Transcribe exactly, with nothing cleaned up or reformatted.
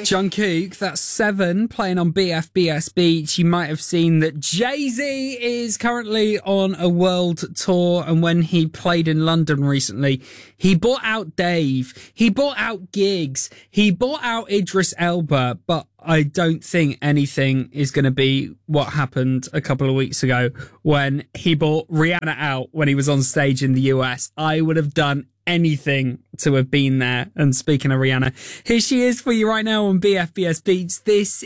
Jungkook, that's Seven, playing on B F B S Beach. You might have seen that Jay-Z is currently on a world tour, and when he played in London recently, he bought out Dave, he bought out Giggs, he bought out Idris Elba, but I don't think anything is going to be what happened a couple of weeks ago when he bought Rihanna out when he was on stage in the U S. I would have done anything to have been there. And speaking of Rihanna, here she is for you right now on B F B S Beats. This